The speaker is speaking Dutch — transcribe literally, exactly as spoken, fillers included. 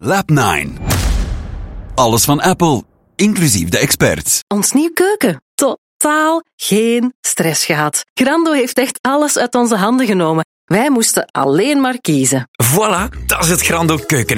Lab nine. Alles van Apple, inclusief de experts. Ons nieuwe keuken. Totaal geen stress gehad. Grando heeft echt alles uit onze handen genomen. Wij moesten alleen maar kiezen. Voilà, dat is het Grando keuken.